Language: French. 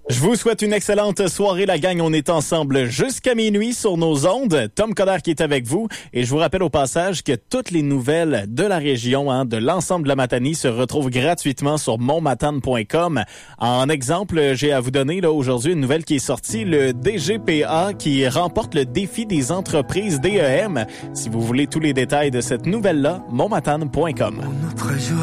Je vous souhaite une excellente soirée, la gang. On est ensemble jusqu'à minuit sur nos ondes. Tom Coderre qui est avec vous. Et je vous rappelle au passage que toutes les nouvelles de la région, de l'ensemble de la Matanie, se retrouvent gratuitement sur monmatane.com. En exemple, j'ai à vous donner là aujourd'hui une nouvelle qui est sortie, le DGPA qui remporte le défi des entreprises DEM. Si vous voulez tous les détails de cette nouvelle-là, monmatane.com.